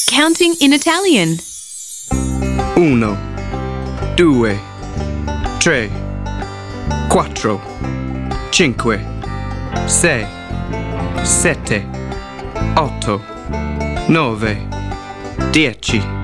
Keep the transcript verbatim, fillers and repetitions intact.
Counting in Italian. Uno, due, tre, quattro, cinque, sei, sette, otto, nove, dieci.